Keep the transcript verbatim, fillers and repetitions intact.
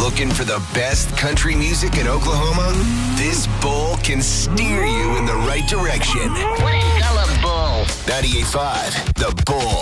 Looking for the best country music in Oklahoma? This bowl can steer you in the right direction. What a gullible bull. ninety-eight point five, The Bull.